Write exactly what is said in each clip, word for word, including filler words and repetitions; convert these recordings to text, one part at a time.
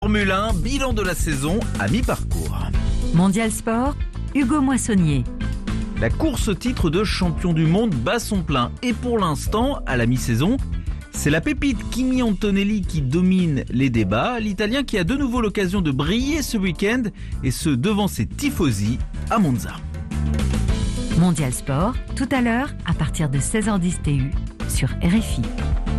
Formule un, bilan de la saison à mi-parcours. Mondial Sport, Hugo Moissonnier. La course au titre de champion du monde bat son plein. Et pour l'instant, à la mi-saison, c'est la pépite Kimi Antonelli qui domine les débats. L'Italien qui a de nouveau l'occasion de briller ce week-end, et ce devant ses tifosi à Monza. Mondial Sport, tout à l'heure, à partir de seize heures dix T U, sur R F I.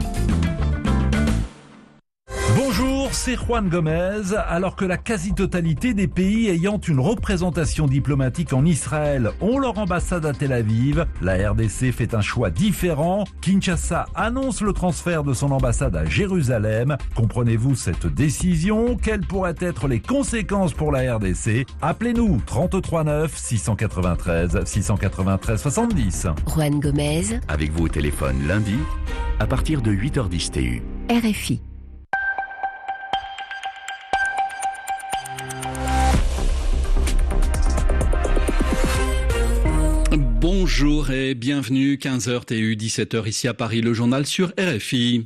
Bonjour, c'est Juan Gomez. Alors que la quasi-totalité des pays ayant une représentation diplomatique en Israël ont leur ambassade à Tel Aviv, la R D C fait un choix différent. Kinshasa annonce le transfert de son ambassade à Jérusalem. Comprenez-vous cette décision? Quelles pourraient être les conséquences pour la R D C? Appelez-nous trente-trois neuf six cent quatre-vingt-treize six cent quatre-vingt-treize soixante-dix. Juan Gomez. Avec vous au téléphone lundi, à partir de huit heures dix T U. R F I. Bonjour et bienvenue, quinze heures T U, dix-sept heures ici à Paris, le journal sur R F I.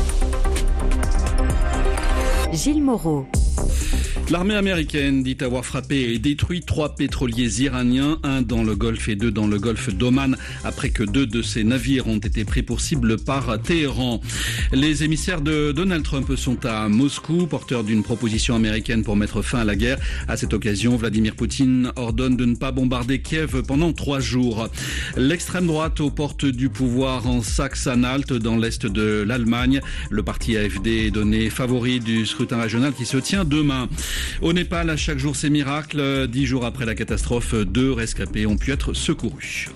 Gilles Moreau. L'armée américaine dit avoir frappé et détruit trois pétroliers iraniens, un dans le Golfe et deux dans le Golfe d'Oman, après que deux de ces navires ont été pris pour cible par Téhéran. Les émissaires de Donald Trump sont à Moscou, porteurs d'une proposition américaine pour mettre fin à la guerre. À cette occasion, Vladimir Poutine ordonne de ne pas bombarder Kiev pendant trois jours. L'extrême droite aux portes du pouvoir en Saxe-Anhalt, dans l'est de l'Allemagne. Le parti A F D est donné favori du scrutin régional qui se tient demain. Au Népal, à chaque jour c'est miracle. Dix jours après la catastrophe, deux rescapés ont pu être secourus.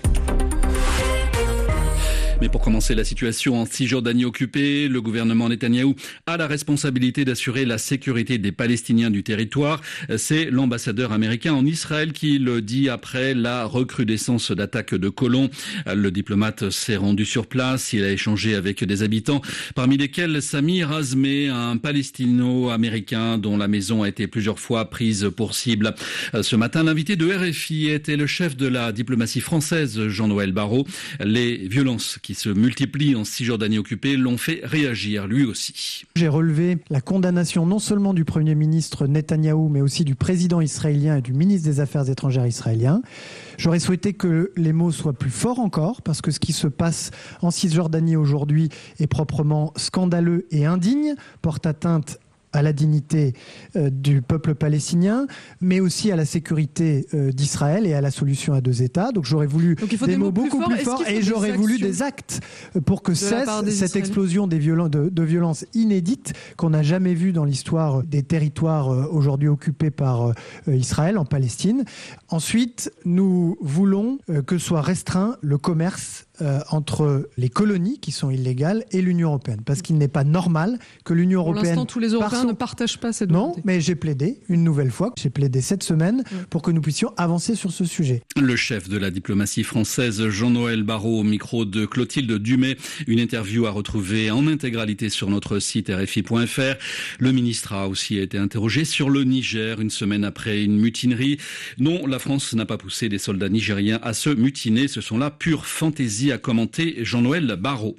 Mais pour commencer, la situation en Cisjordanie occupée, le gouvernement Netanyahou a la responsabilité d'assurer la sécurité des Palestiniens du territoire. C'est l'ambassadeur américain en Israël qui le dit après la recrudescence d'attaques de colons. Le diplomate s'est rendu sur place, il a échangé avec des habitants, parmi lesquels Samir Azmeh, un palestino-américain dont la maison a été plusieurs fois prise pour cible. Ce matin, l'invité de R F I était le chef de la diplomatie française, Jean-Noël Barrot. Les violences qui se multiplient en Cisjordanie occupée l'ont fait réagir lui aussi. J'ai relevé la condamnation non seulement du Premier ministre Netanyahou, mais aussi du président israélien et du ministre des Affaires étrangères israélien. J'aurais souhaité que les mots soient plus forts encore, parce que ce qui se passe en Cisjordanie aujourd'hui est proprement scandaleux et indigne, porte atteinte à la dignité euh, du peuple palestinien, mais aussi à la sécurité euh, d'Israël et à la solution à deux États. Donc j'aurais voulu des, des mots, mots beaucoup plus forts, plus forts et j'aurais voulu des actes pour que cesse cette explosion des violen- de, de violences inédites qu'on n'a jamais vues dans l'histoire des territoires euh, aujourd'hui occupés par euh, Israël, en Palestine. Ensuite, nous voulons euh, que soit restreint le commerce Euh, entre les colonies qui sont illégales et l'Union européenne, parce qu'il n'est pas normal que l'Union pour européenne... Pour l'instant, tous les Européens son... ne partagent pas cette volonté. Non, mais j'ai plaidé une nouvelle fois, j'ai plaidé cette semaine oui. pour que nous puissions avancer sur ce sujet. Le chef de la diplomatie française, Jean-Noël Barrot, au micro de Clotilde Dumay. Une interview à retrouver en intégralité sur notre site R F I point F R. Le ministre a aussi été interrogé sur le Niger, une semaine après une mutinerie. Non, la France n'a pas poussé les soldats nigériens à se mutiner. Ce sont là pure fantaisie, a commenté Jean-Noël Barrot.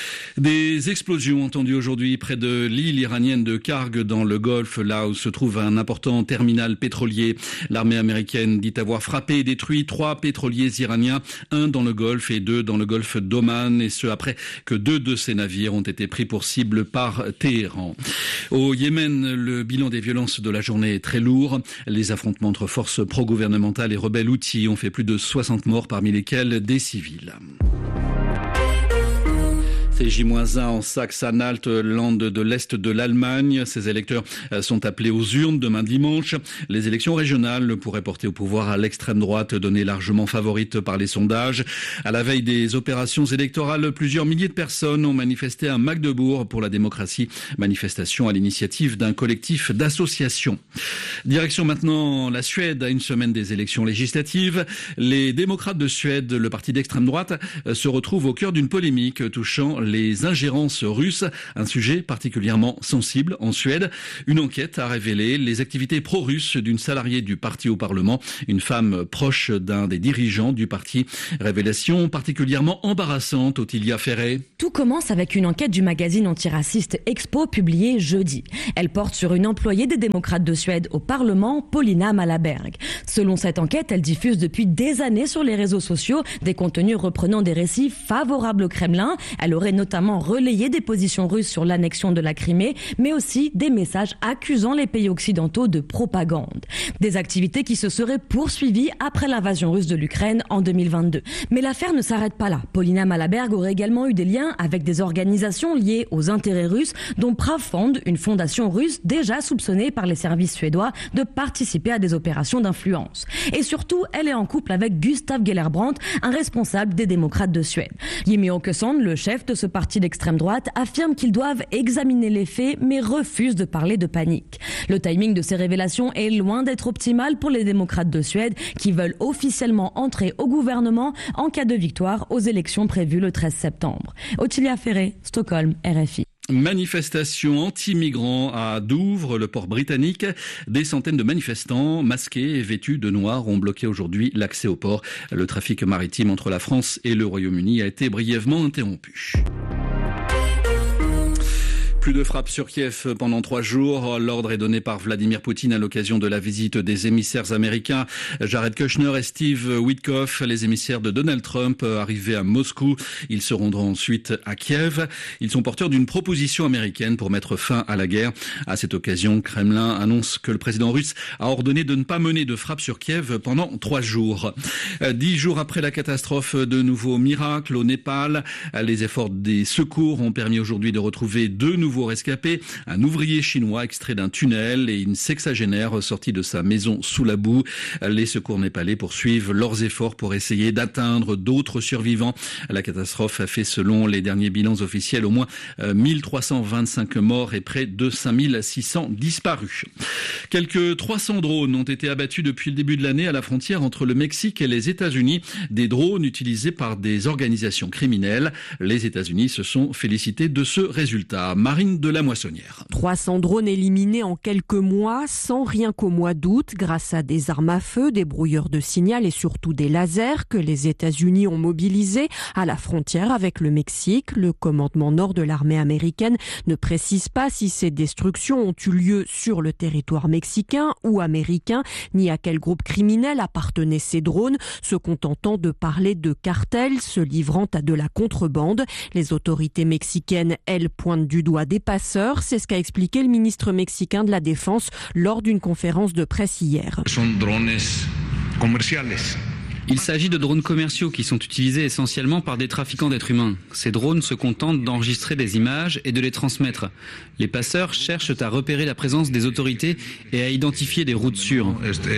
Des explosions entendues aujourd'hui près de l'île iranienne de Karg dans le Golfe, là où se trouve un important terminal pétrolier. L'armée américaine dit avoir frappé et détruit trois pétroliers iraniens, un dans le Golfe et deux dans le Golfe d'Oman, et ce après que deux de ces navires ont été pris pour cible par Téhéran. Au Yémen, le bilan des violences de la journée est très lourd. Les affrontements entre forces pro-gouvernementales et rebelles houthis ont fait plus de soixante morts, parmi lesquels des civils. C'est J un en Saxe-Anhalt, land de l'Est de l'Allemagne. Ces électeurs sont appelés aux urnes demain dimanche. Les élections régionales pourraient porter au pouvoir à l'extrême droite, donnée largement favorite par les sondages. À la veille des opérations électorales, plusieurs milliers de personnes ont manifesté à Magdebourg pour la démocratie. Manifestation à l'initiative d'un collectif d'associations. Direction maintenant la Suède, à une semaine des élections législatives. Les démocrates de Suède, le parti d'extrême droite, se retrouvent au cœur d'une polémique touchant les ingérences russes, un sujet particulièrement sensible en Suède. Une enquête a révélé les activités pro-russes d'une salariée du parti au Parlement, une femme proche d'un des dirigeants du parti. Révélation particulièrement embarrassante, Ottilia Ferré. Tout commence avec une enquête du magazine antiraciste Expo publiée jeudi. Elle porte sur une employée des démocrates de Suède au Parlement, Paulina Malaberg. Selon cette enquête, elle diffuse depuis des années sur les réseaux sociaux des contenus reprenant des récits favorables au Kremlin. Elle aurait notamment relayé des positions russes sur l'annexion de la Crimée, mais aussi des messages accusant les pays occidentaux de propagande. Des activités qui se seraient poursuivies après l'invasion russe de l'Ukraine en deux mille vingt-deux. Mais l'affaire ne s'arrête pas là. Paulina Malaberg aurait également eu des liens avec des organisations liées aux intérêts russes, dont Pravfond, une fondation russe déjà soupçonnée par les services suédois de participer à des opérations d'influence. Et surtout, elle est en couple avec Gustav Gellerbrandt, un responsable des démocrates de Suède. Jimmie Åkesson, le chef de ce parti d'extrême droite, affirme qu'ils doivent examiner les faits, mais refuse de parler de panique. Le timing de ces révélations est loin d'être optimal pour les démocrates de Suède, qui veulent officiellement entrer au gouvernement en cas de victoire aux élections prévues le treize septembre. Ottilia Ferré, Stockholm, R F I. Manifestation anti-migrants à Douvres, le port britannique. Des centaines de manifestants masqués et vêtus de noir ont bloqué aujourd'hui l'accès au port. Le trafic maritime entre la France et le Royaume-Uni a été brièvement interrompu. Plus de frappes sur Kiev pendant trois jours. L'ordre est donné par Vladimir Poutine à l'occasion de la visite des émissaires américains Jared Kushner et Steve Witkoff, les émissaires de Donald Trump arrivés à Moscou. Ils se rendront ensuite à Kiev. Ils sont porteurs d'une proposition américaine pour mettre fin à la guerre. À cette occasion, Kremlin annonce que le président russe a ordonné de ne pas mener de frappes sur Kiev pendant trois jours. Dix jours après la catastrophe, de nouveaux miracles au Népal. Les efforts des secours ont permis aujourd'hui de retrouver deux nouveaux rescapés, un ouvrier chinois extrait d'un tunnel et une sexagénaire sortie de sa maison sous la boue. Les secours népalais poursuivent leurs efforts pour essayer d'atteindre d'autres survivants. La catastrophe a fait, selon les derniers bilans officiels, au moins mille trois cent vingt-cinq morts et près de cinq mille six cents disparus. Quelques trois cents drones ont été abattus depuis le début de l'année à la frontière entre le Mexique et les États-Unis. Des drones utilisés par des organisations criminelles. Les États-Unis se sont félicités de ce résultat. Marine de la Moissonnière. trois cents drones éliminés en quelques mois, sans rien qu'au mois d'août, grâce à des armes à feu, des brouilleurs de signal et surtout des lasers que les États-Unis ont mobilisés à la frontière avec le Mexique. Le commandement nord de l'armée américaine ne précise pas si ces destructions ont eu lieu sur le territoire mexicain ou américain, ni à quel groupe criminel appartenaient ces drones, se contentant de parler de cartels se livrant à de la contrebande. Les autorités mexicaines, elles, pointent du doigt des passeurs, c'est ce qu'a expliqué le ministre mexicain de la Défense lors d'une conférence de presse hier. Il s'agit de drones commerciaux qui sont utilisés essentiellement par des trafiquants d'êtres humains. Ces drones se contentent d'enregistrer des images et de les transmettre. Les passeurs cherchent à repérer la présence des autorités et à identifier des routes sûres.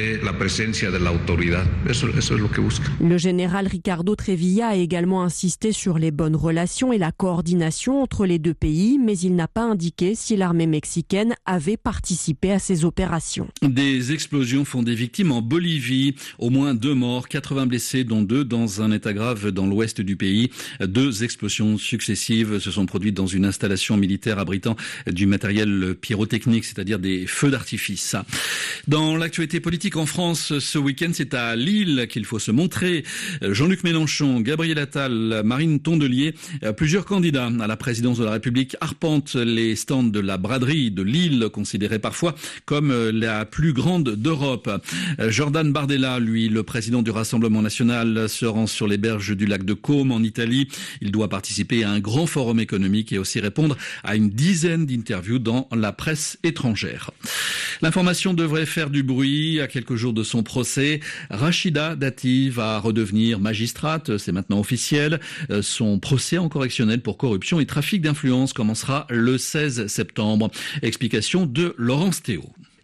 Le général Ricardo Trevilla a également insisté sur les bonnes relations et la coordination entre les deux pays, mais il n'a pas indiqué si l'armée mexicaine avait participé à ces opérations. Des explosions font des victimes en Bolivie. Au moins deux morts, quatre-vingts blessés, dont deux dans un état grave dans l'ouest du pays. Deux explosions successives se sont produites dans une installation militaire abritant du matériel pyrotechnique, c'est-à-dire des feux d'artifice. Dans l'actualité politique en France, ce week-end, c'est à Lille qu'il faut se montrer. Jean-Luc Mélenchon, Gabriel Attal, Marine Tondelier, plusieurs candidats à la présidence de la République arpentent les stands de la braderie de Lille, considérée parfois comme la plus grande d'Europe. Jordan Bardella, lui, le président du Rassemblement national, se rend sur les berges du lac de Côme en Italie. Il doit participer à un grand forum économique et aussi répondre à une dizaine d'interviews dans la presse étrangère. L'information devrait faire du bruit à quelques jours de son procès. Rachida Dati va redevenir magistrate, c'est maintenant officiel. Son procès en correctionnel pour corruption et trafic d'influence commencera le seize septembre. Explication de Laurence Théo.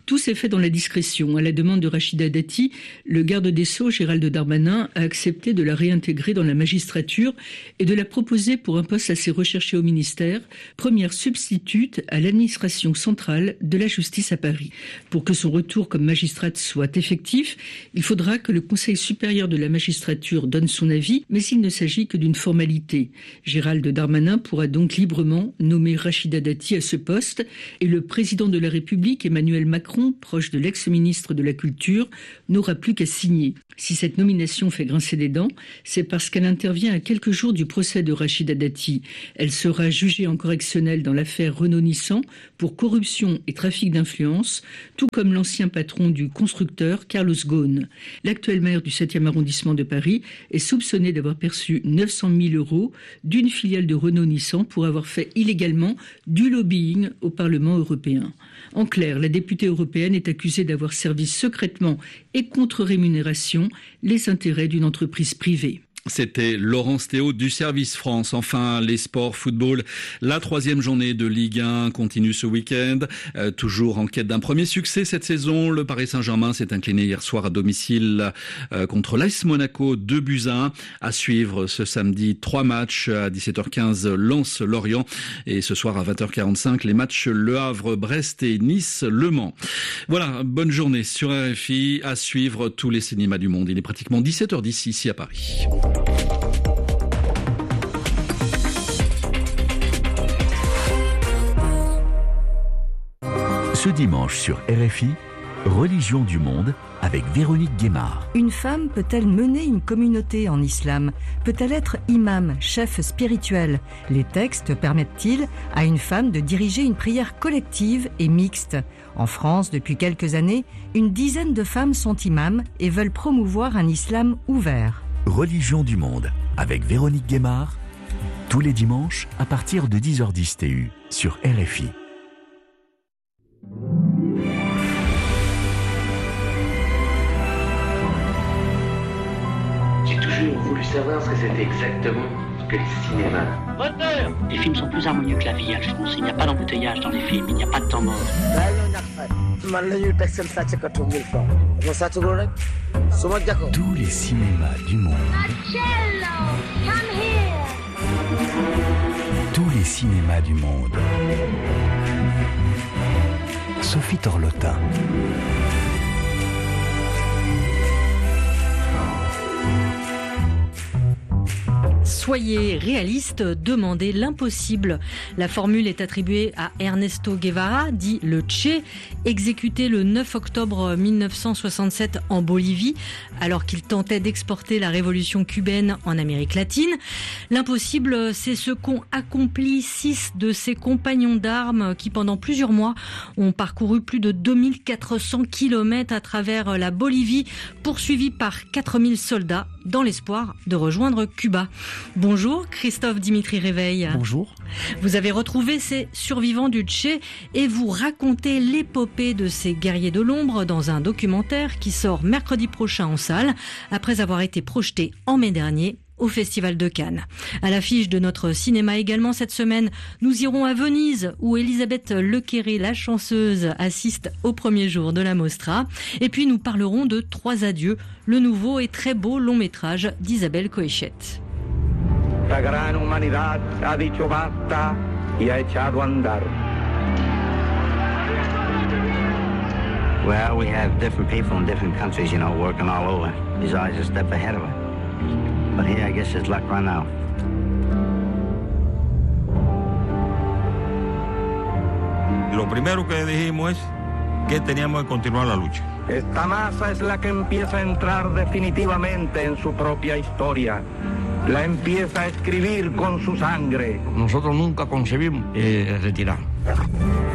Tout s'est fait dans la discrétion. À la demande de Rachida Dati, le garde des Sceaux, Gérald Darmanin, a accepté de la réintégrer dans la magistrature et de la proposer pour un poste assez recherché au ministère, première substitute à l'administration centrale de la justice à Paris. Pour que son retour comme magistrate soit effectif, il faudra que le Conseil supérieur de la magistrature donne son avis, mais il ne s'agit que d'une formalité. Gérald Darmanin pourra donc librement nommer Rachida Dati à ce poste et le président de la République, Emmanuel Macron, proche de l'ex-ministre de la Culture, n'aura plus qu'à signer. Si cette nomination fait grincer des dents, c'est parce qu'elle intervient à quelques jours du procès de Rachida Dati. Elle sera jugée en correctionnel dans l'affaire Renault-Nissan pour corruption et trafic d'influence, tout comme l'ancien patron du constructeur Carlos Ghosn. L'actuel maire du septième arrondissement de Paris est soupçonné d'avoir perçu neuf cent mille euros d'une filiale de Renault-Nissan pour avoir fait illégalement du lobbying au Parlement européen. En clair, la députée européenne est accusée d'avoir servi secrètement et contre rémunération les intérêts d'une entreprise privée. C'était Laurence Théo du Service France. Enfin, les sports, football. La troisième journée de Ligue un continue ce week-end. Euh, toujours en quête d'un premier succès cette saison. Le Paris Saint-Germain s'est incliné hier soir à domicile euh, contre l'A S Monaco, deux buts à un. À suivre ce samedi, trois matchs à dix-sept heures quinze, Lens-Lorient. Et ce soir à vingt heures quarante-cinq, les matchs Le Havre, Brest et Nice-Le Mans. Voilà, bonne journée sur R F I. À suivre tous les cinémas du monde. Il est pratiquement dix-sept heures dix ici à Paris. Ce dimanche sur R F I, Religion du monde avec Véronique Guémard. Une femme peut-elle mener une communauté en islam ? Peut-elle être imam, chef spirituel ? Les textes permettent-ils à une femme de diriger une prière collective et mixte ? En France, depuis quelques années, une dizaine de femmes sont imams et veulent promouvoir un islam ouvert. Religion du monde avec Véronique Guémard, tous les dimanches à partir de dix heures dix T U sur R F I. J'ai toujours voulu savoir ce que c'était exactement que le cinéma. Moteur ! Les films sont plus harmonieux que la vie, Alphonse. Il n'y a pas d'embouteillage dans les films, il n'y a pas de temps mort. Tous les cinémas du monde. Tous les cinémas du monde. Sophie Torlotin. Soyez réaliste, demandez l'impossible. La formule est attribuée à Ernesto Guevara, dit le Che, exécuté le neuf octobre mille neuf cent soixante-sept en Bolivie, alors qu'il tentait d'exporter la révolution cubaine en Amérique latine. L'impossible, c'est ce qu'ont accompli six de ses compagnons d'armes qui, pendant plusieurs mois, ont parcouru plus de deux mille quatre cents kilomètres à travers la Bolivie, poursuivis par quatre mille soldats dans l'espoir de rejoindre Cuba. Bonjour Christophe Dimitri Réveil. Bonjour. Vous avez retrouvé ces survivants du Che et vous racontez l'épopée de ces guerriers de l'ombre dans un documentaire qui sort mercredi prochain en salle après avoir été projeté en mai dernier au Festival de Cannes. À l'affiche de notre cinéma également cette semaine, nous irons à Venise où Elisabeth Lequéré, la chanceuse, assiste au premier jour de la Mostra. Et puis nous parlerons de Trois adieux, le nouveau et très beau long métrage d'Isabelle Coixet. La gran humanidad ha dicho basta y ha echado a andar. Well, we have different people in different countries, you know, working all over. He's always a step ahead of it. But here, I guess his luck run out. Lo primero que dijimos es que teníamos que continuar la lucha. Esta masa es la que empieza a entrar definitivamente en su propia historia. La empieza a escribir con su sangre. Nosotros nunca concebimos eh, retirar.